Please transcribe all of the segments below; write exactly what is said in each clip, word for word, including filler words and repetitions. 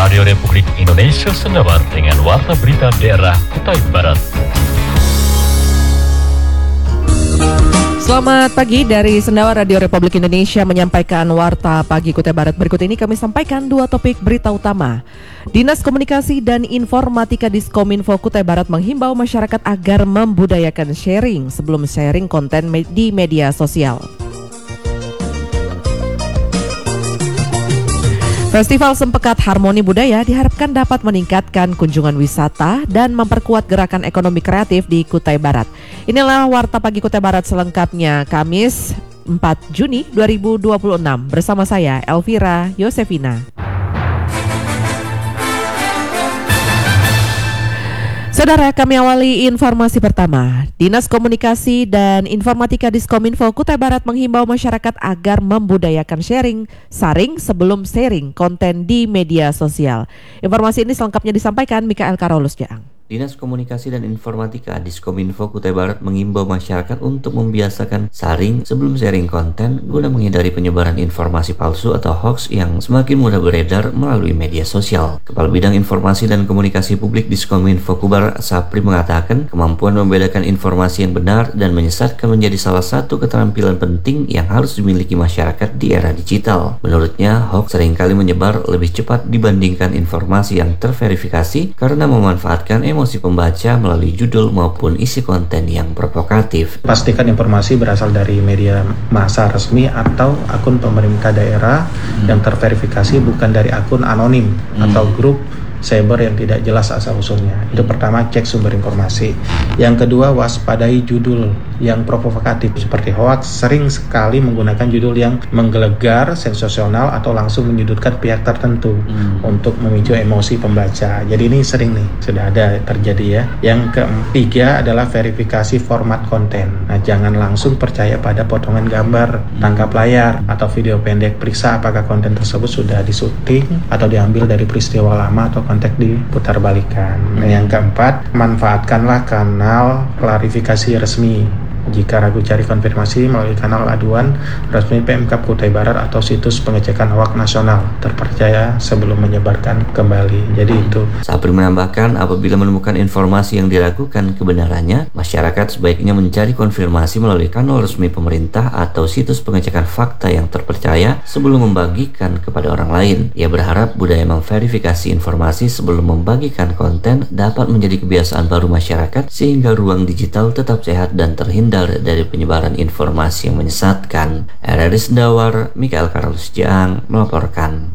Radio Republik Indonesia Sendawar dengan warta berita daerah Kutai Barat. Selamat pagi dari Sendawar Radio Republik Indonesia menyampaikan warta pagi Kutai Barat. Berikut ini kami sampaikan dua topik berita utama. Dinas Komunikasi dan Informatika Diskominfo Kutai Barat menghimbau masyarakat agar membudayakan sharing sebelum sharing konten di media sosial. Festival Sempekat Harmoni Budaya diharapkan dapat meningkatkan kunjungan wisata dan memperkuat gerakan ekonomi kreatif di Kutai Barat. Inilah Warta Pagi Kutai Barat selengkapnya Kamis empat Juni dua ribu dua puluh enam bersama saya Elvira Yosefina. Saudara, kami awali informasi pertama. Dinas Komunikasi dan Informatika Diskominfo Kutai Barat menghimbau masyarakat agar membudayakan sharing, saring sebelum sharing konten di media sosial. Informasi ini selengkapnya disampaikan Mikael Karolus Jaang. Dinas Komunikasi dan Informatika Diskominfo Kutai Barat mengimbau masyarakat untuk membiasakan saring sebelum sharing konten guna menghindari penyebaran informasi palsu atau hoax yang semakin mudah beredar melalui media sosial. Kepala Bidang Informasi dan Komunikasi Publik Diskominfo Kubar Sapri mengatakan kemampuan membedakan informasi yang benar dan menyesatkan menjadi salah satu keterampilan penting yang harus dimiliki masyarakat di era digital. Menurutnya, hoax seringkali menyebar lebih cepat dibandingkan informasi yang terverifikasi karena memanfaatkan emosi emosi pembaca melalui judul maupun isi konten yang provokatif. Pastikan informasi berasal dari media massa resmi atau akun pemerintah daerah hmm. yang terverifikasi, bukan dari akun anonim hmm. atau grup cyber yang tidak jelas asal-usulnya. Itu pertama, cek sumber informasi. Yang kedua, waspadai judul yang provokatif seperti hoax sering sekali menggunakan judul yang menggelegar, sensasional atau langsung menyudutkan pihak tertentu hmm. untuk memicu emosi pembaca. Jadi ini sering nih, sudah ada terjadi ya. Yang ketiga adalah verifikasi format konten. Nah, jangan langsung percaya pada potongan gambar, tangkap layar, atau video pendek. Periksa apakah konten tersebut sudah disuting atau diambil dari peristiwa lama atau konteks diputarbalikan. Nah, yang keempat, manfaatkanlah kanal klarifikasi resmi. Jika ragu, cari konfirmasi melalui kanal aduan resmi Pemkab Kutai Barat atau situs pengecekan hoax nasional terpercaya sebelum menyebarkan kembali. Jadi itu. Sapri menambahkan, apabila menemukan informasi yang diragukan kebenarannya, masyarakat sebaiknya mencari konfirmasi melalui kanal resmi pemerintah atau situs pengecekan fakta yang terpercaya sebelum membagikan kepada orang lain. Ia berharap budaya memverifikasi informasi sebelum membagikan konten dapat menjadi kebiasaan baru masyarakat sehingga ruang digital tetap sehat dan terhindar dari penyebaran informasi yang menyesatkan. R R I Sendawar, Mikael Karolus Jaang melaporkan.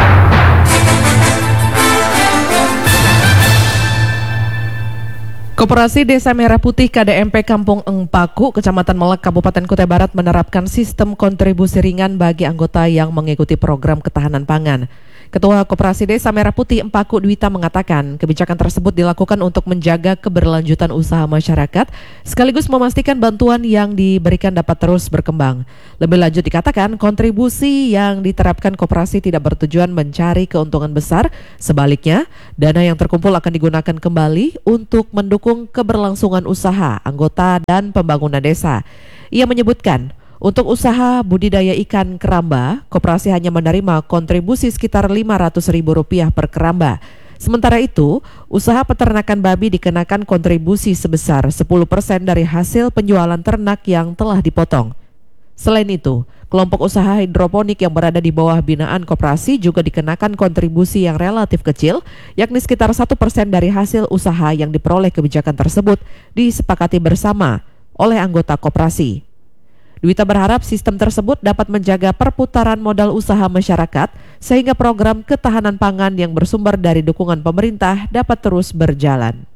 Koperasi Desa Merah Putih K D M P Kampung Engpaku, Kecamatan Melek, Kabupaten Kutai Barat menerapkan sistem kontribusi ringan bagi anggota yang mengikuti program ketahanan pangan. Ketua Koperasi Desa Merah Putih Empaku Dwita mengatakan kebijakan tersebut dilakukan untuk menjaga keberlanjutan usaha masyarakat sekaligus memastikan bantuan yang diberikan dapat terus berkembang. Lebih lanjut dikatakan kontribusi yang diterapkan koperasi tidak bertujuan mencari keuntungan besar, sebaliknya dana yang terkumpul akan digunakan kembali untuk mendukung keberlangsungan usaha anggota dan pembangunan desa. Ia menyebutkan untuk usaha budidaya ikan keramba, koperasi hanya menerima kontribusi sekitar lima ratus ribu rupiah per keramba. Sementara itu, usaha peternakan babi dikenakan kontribusi sebesar sepuluh persen dari hasil penjualan ternak yang telah dipotong. Selain itu, kelompok usaha hidroponik yang berada di bawah binaan koperasi juga dikenakan kontribusi yang relatif kecil, yakni sekitar satu persen dari hasil usaha yang diperoleh. Kebijakan tersebut disepakati bersama oleh anggota koperasi. Dwita berharap sistem tersebut dapat menjaga perputaran modal usaha masyarakat sehingga program ketahanan pangan yang bersumber dari dukungan pemerintah dapat terus berjalan.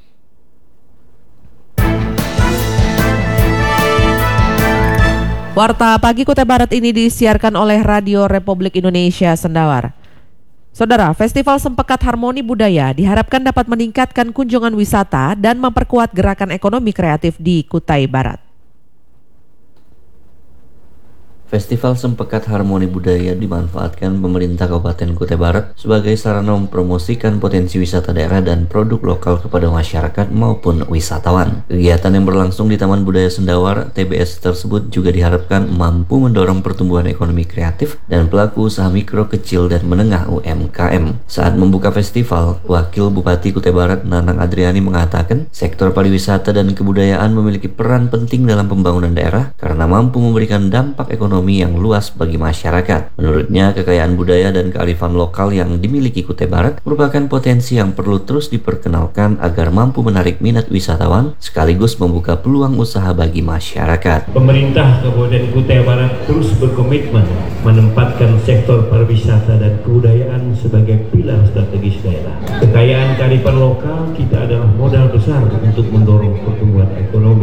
Warta Pagi Kutai Barat ini disiarkan oleh Radio Republik Indonesia Sendawar. Saudara, Festival Sempekat Harmoni Budaya diharapkan dapat meningkatkan kunjungan wisata dan memperkuat gerakan ekonomi kreatif di Kutai Barat. Festival Sempekat Harmoni Budaya dimanfaatkan pemerintah Kabupaten Kutai Barat sebagai sarana mempromosikan potensi wisata daerah dan produk lokal kepada masyarakat maupun wisatawan. Kegiatan yang berlangsung di Taman Budaya Sendawar T B S tersebut juga diharapkan mampu mendorong pertumbuhan ekonomi kreatif dan pelaku usaha mikro, kecil, dan menengah U M K M. Saat membuka festival, Wakil Bupati Kutai Barat Nanang Adriani mengatakan sektor pariwisata dan kebudayaan memiliki peran penting dalam pembangunan daerah karena mampu memberikan dampak ekonomi yang luas bagi masyarakat. Menurutnya, kekayaan budaya dan kearifan lokal yang dimiliki Kutai Barat merupakan potensi yang perlu terus diperkenalkan agar mampu menarik minat wisatawan sekaligus membuka peluang usaha bagi masyarakat. Pemerintah Kabupaten Kutai Barat terus berkomitmen menempatkan sektor pariwisata dan kebudayaan sebagai pilar strategis daerah. Kekayaan kearifan lokal kita adalah modal besar untuk mendorong pertumbuhan ekonomi,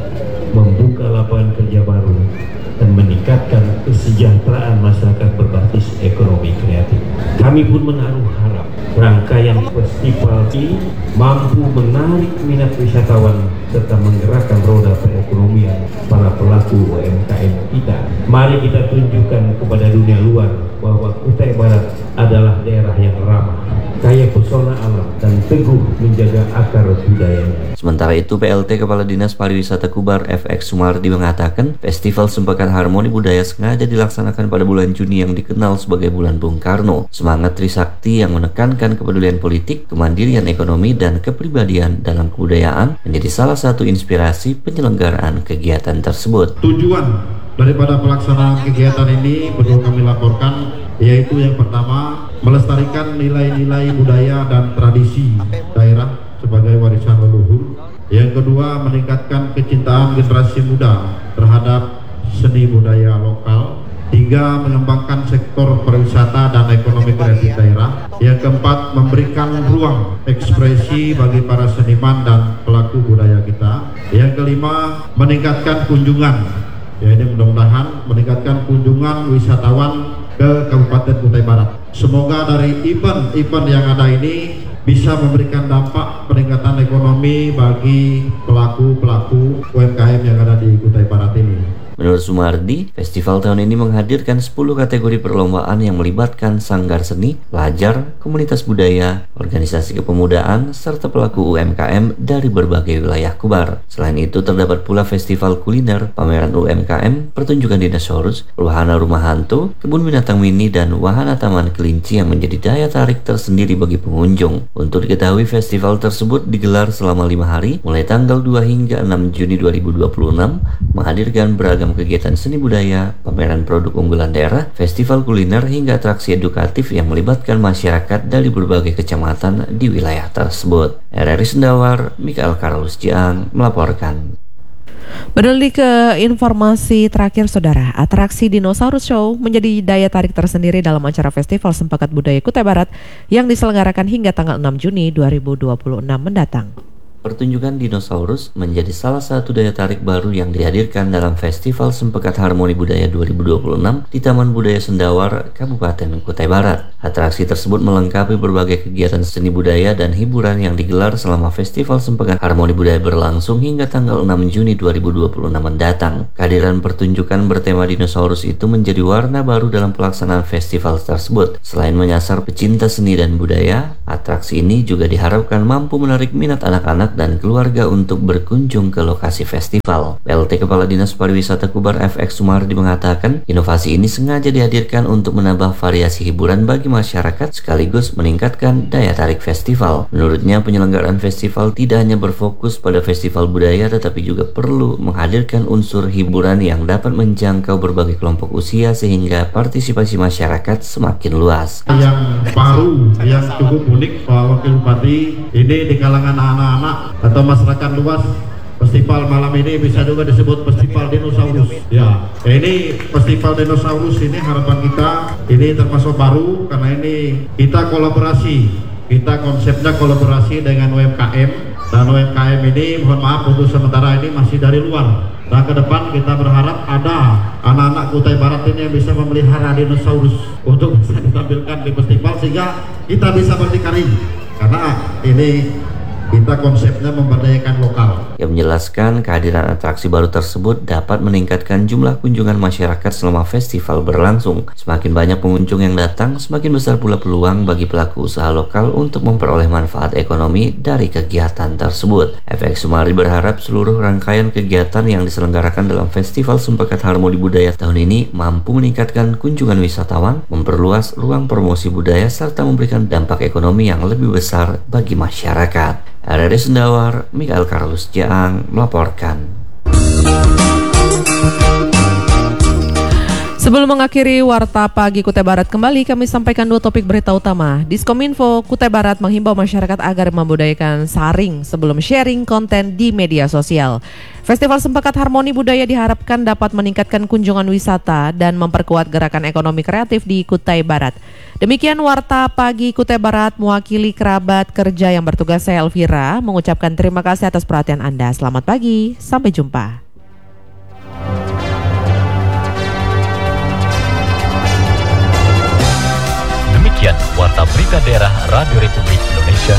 membuka lapangan kerja baru, dan meningkatkan kesejahteraan masyarakat berbasis ekonomi kreatif. Kami pun menaruh harap rangkaian festival ini mampu menarik minat wisatawan serta menggerakkan roda perekonomian para pelaku U M K M kita. Mari kita tunjukkan kepada dunia luar bahwa Kutai Barat adalah daerah yang ramah, kaya pesona alam, dan teguh menjaga akar budayanya. Sementara itu, P L T Kepala Dinas Pariwisata Kubar F X Sumardi mengatakan Festival Sempekat Harmoni Budaya sengaja dilaksanakan pada bulan Juni yang dikenal sebagai bulan Bung Karno. Semangat Trisakti yang menekankan kepedulian politik, kemandirian ekonomi, dan kepribadian dalam kebudayaan menjadi salah satu inspirasi penyelenggaraan kegiatan tersebut. Tujuan daripada pelaksanaan kegiatan ini perlu kami laporkan, yaitu yang pertama, melestarikan nilai-nilai budaya dan tradisi daerah sebagai warisan leluhur. Yang kedua, meningkatkan kecintaan generasi muda terhadap seni budaya lokal. Tiga, mengembangkan sektor pariwisata dan ekonomi kreatif daerah. Yang keempat, memberikan ruang ekspresi bagi para seniman dan pelaku budaya kita. Yang kelima, meningkatkan kunjungan. Ya, ini mudah-mudahan meningkatkan kunjungan wisatawan ke Kabupaten Kutai Barat. Semoga dari event-event yang ada ini bisa memberikan dampak peningkatan ekonomi bagi pelaku-pelaku U M K M yang ada di Kutai Barat ini. Menurut Sumardi, festival tahun ini menghadirkan sepuluh kategori perlombaan yang melibatkan sanggar seni, pelajar, komunitas budaya, organisasi kepemudaan, serta pelaku U M K M dari berbagai wilayah Kubar. Selain itu, terdapat pula festival kuliner, pameran U M K M, pertunjukan dinosaurus, wahana rumah hantu, kebun binatang mini, dan wahana taman kelinci yang menjadi daya tarik tersendiri bagi pengunjung. Untuk diketahui, festival tersebut digelar selama lima hari, mulai tanggal dua hingga enam Juni dua ribu dua puluh enam, menghadirkan beragam kegiatan seni budaya, pameran produk unggulan daerah, festival kuliner, hingga atraksi edukatif yang melibatkan masyarakat dari berbagai kecamatan di wilayah tersebut. R R I Sendawar, Mikael Karolus Jiang melaporkan. Beralih ke informasi terakhir, saudara. Atraksi Dinosaurus Show menjadi daya tarik tersendiri dalam acara Festival Sempekat Budaya Kutai Barat yang diselenggarakan hingga tanggal enam Juni dua ribu dua puluh enam mendatang. Pertunjukan dinosaurus menjadi salah satu daya tarik baru yang dihadirkan dalam Festival Sempekat Harmoni Budaya dua ribu dua puluh enam di Taman Budaya Sendawar, Kabupaten Kutai Barat. Atraksi tersebut melengkapi berbagai kegiatan seni budaya dan hiburan yang digelar selama Festival Sempekat Harmoni Budaya berlangsung hingga tanggal enam Juni dua ribu dua puluh enam mendatang. Kehadiran pertunjukan bertema dinosaurus itu menjadi warna baru dalam pelaksanaan festival tersebut. Selain menyasar pecinta seni dan budaya, atraksi ini juga diharapkan mampu menarik minat anak-anak dan keluarga untuk berkunjung ke lokasi festival. P L T Kepala Dinas Pariwisata Kubar F X Sumardi mengatakan, inovasi ini sengaja dihadirkan untuk menambah variasi hiburan bagi masyarakat sekaligus meningkatkan daya tarik festival. Menurutnya, penyelenggaraan festival tidak hanya berfokus pada festival budaya tetapi juga perlu menghadirkan unsur hiburan yang dapat menjangkau berbagai kelompok usia sehingga partisipasi masyarakat semakin luas. Yang baru, yang cukup unik Pak Wakil Bupati, ini di kalangan anak-anak atau masyarakat luas, festival malam ini bisa juga disebut Festival Dinosaurus. Ya, ini Festival Dinosaurus ini harapan kita ini termasuk baru karena ini kita kolaborasi, kita konsepnya kolaborasi dengan U M K M, dan U M K M ini mohon maaf untuk sementara ini masih dari luar. Nah, ke depan kita berharap ada anak-anak Kutai Barat ini yang bisa memelihara dinosaurus untuk bisa ditampilkan di festival sehingga kita bisa berdikari karena ini Kita konsepnya memberdayakan lokal. Ia menjelaskan kehadiran atraksi baru tersebut dapat meningkatkan jumlah kunjungan masyarakat selama festival berlangsung. Semakin banyak pengunjung yang datang, semakin besar pula peluang bagi pelaku usaha lokal untuk memperoleh manfaat ekonomi dari kegiatan tersebut. F X Sumari berharap seluruh rangkaian kegiatan yang diselenggarakan dalam Festival Sempakat Harmoni Budaya tahun ini mampu meningkatkan kunjungan wisatawan, memperluas ruang promosi budaya, serta memberikan dampak ekonomi yang lebih besar bagi masyarakat. R R D Sendawar, Mikael Carlos Jaang melaporkan. Sebelum mengakhiri Warta Pagi Kutai Barat, kembali kami sampaikan dua topik berita utama. Diskominfo Kutai Barat menghimbau masyarakat agar membudayakan saring sebelum sharing konten di media sosial. Festival Sempakat Harmoni Budaya diharapkan dapat meningkatkan kunjungan wisata dan memperkuat gerakan ekonomi kreatif di Kutai Barat. Demikian Warta Pagi Kutai Barat, mewakili kerabat kerja yang bertugas, saya Elvira mengucapkan terima kasih atas perhatian Anda. Selamat pagi, sampai jumpa. Demikian Warta Berita Daerah Radio Republik Indonesia.